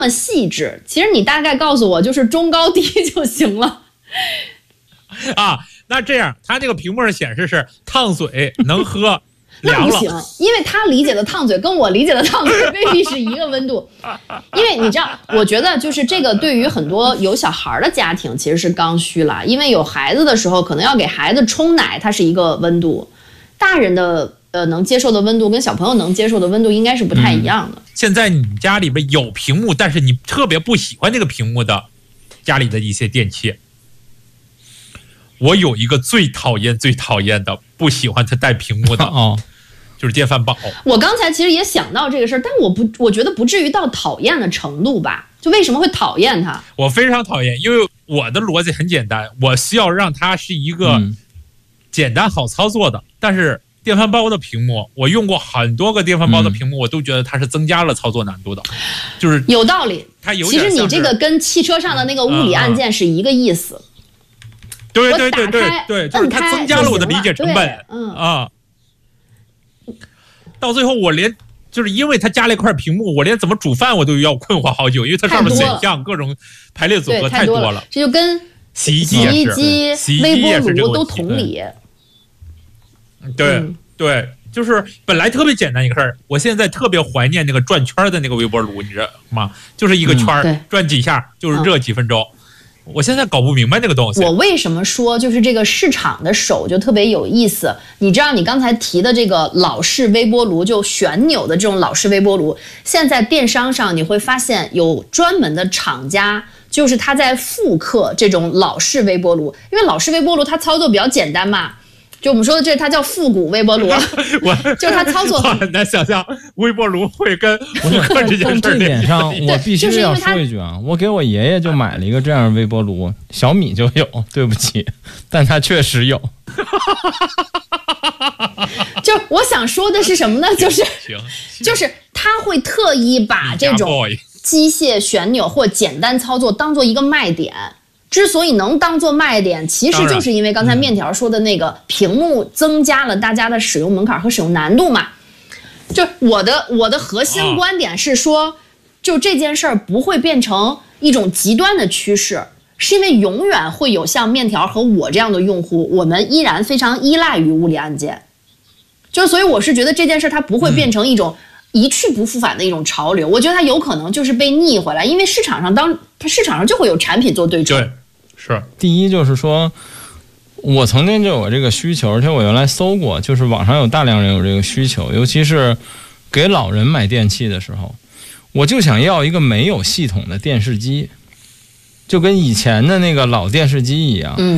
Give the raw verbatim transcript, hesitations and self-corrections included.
么细致。其实你大概告诉我就是中高低就行了。 啊，那这样，它这个屏幕上显示是烫嘴，能喝。 那不行，因为他理解的烫嘴跟我理解的烫嘴未必是一个温度。因为你知道，我觉得就是这个对于很多有小孩的家庭其实是刚需了，因为有孩子的时候可能要给孩子冲奶，它是一个温度，大人的呃能接受的温度跟小朋友能接受的温度应该是不太一样的。 嗯、现在你家里边有屏幕，但是你特别不喜欢这个屏幕的家里的一些电器。我有一个最讨厌最讨厌的不喜欢它带屏幕的哦， 就是电饭煲。 我刚才其实也想到这个事儿，但我不，我觉得不至于到讨厌的程度吧？就为什么会讨厌它？ 我非常讨厌，因为我的逻辑很简单，我需要让它是一个简单好操作的。嗯、但是电饭煲的屏幕，我用过很多个电饭煲的屏幕，嗯、我都觉得它是增加了操作难度的，就是有道理。 它有其实你这个跟汽车上的那个物理按键是一个意思。 嗯嗯对对对对对，就是它增加了我的理解成本。 嗯啊，到最后我连就是因为它加了一块屏幕，我连怎么煮饭我都要困惑好久，因为它上面选项各种排列组合太多了。 这就跟洗衣机、 洗衣机、微波炉都同理。 对、嗯、对，就是本来特别简单一个事儿，我现在特别怀念那个转圈的那个微波炉，你知道吗？就是一个圈、嗯、转几下就是热几分钟。嗯我现在搞不明白那个东西。 我为什么说就是这个市场的手就特别有意思？你知道你刚才提的这个老式微波炉，就旋钮的这种老式微波炉，现在电商上你会发现有专门的厂家，就是他在复刻这种老式微波炉，因为老式微波炉它操作比较简单嘛。就我们说的这，它叫复古微波炉， 我就是它操作很难想象微波炉会跟复刻这件事。 这点上，我必须要说一句啊，我给我爷爷就买了一个这样的微波炉，小米就有，对不起，但它确实有。 就我想说的是什么呢？就是就是他会特意把这种机械旋钮或简单操作当做一个卖点。之所以能当做卖点，其实就是因为刚才面条说的那个屏幕增加了大家的使用门槛和使用难度嘛。就我的我的核心观点是说，就这件事儿不会变成一种极端的趋势，是因为永远会有像面条和我这样的用户，我们依然非常依赖于物理按键。就所以我是觉得这件事它不会变成一种一去不复返的一种潮流，我觉得它有可能就是被逆回来，因为市场上当它市场上就会有产品做对冲。 对。是， 第一就是说，我曾经就有这个需求，而且我原来搜过，就是网上有大量人有这个需求，尤其是给老人买电器的时候，我就想要一个没有系统的电视机，就跟以前的那个老电视机一样。嗯。